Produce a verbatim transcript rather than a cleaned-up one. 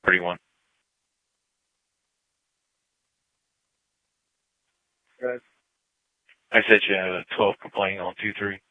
thirty-one. Good. I said you have a twelve complaining on two three.